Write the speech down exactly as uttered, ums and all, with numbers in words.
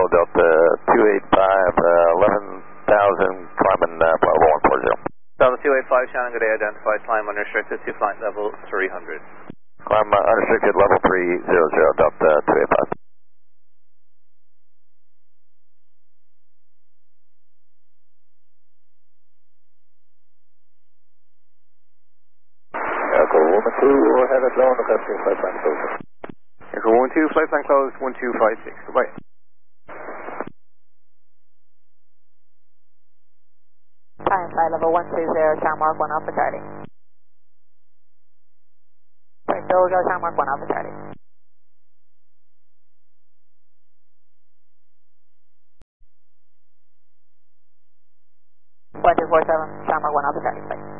Delta two eight five, uh, eleven thousand, climbing uh, level one four zero. Delta two eight five, Shannon, good day, identified, climb unrestricted to flight level three hundred. Climb uh, unrestricted level three hundred, Delta two eight five. Echo one two, we'll have it low on the country, flight plan closed. Echo one two, flight plan closed, one two five six, goodbye. Climb flight level one two zero, Shamrock one Alpha Charlie. Sorry, Dojo, Shamrock one Alpha Charlie. one two four seven, Shamrock one Alpha Charlie, bye.